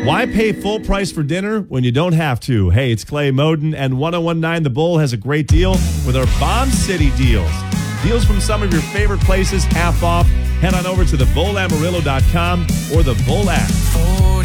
Why pay full price for dinner when you don't have to? Hey, it's Clay Moden, and 1019 The Bull has a great deal with our Bomb City deals. Deals from some of your favorite places, half off. Head on over to thebowlamarillo.com or the Bull app.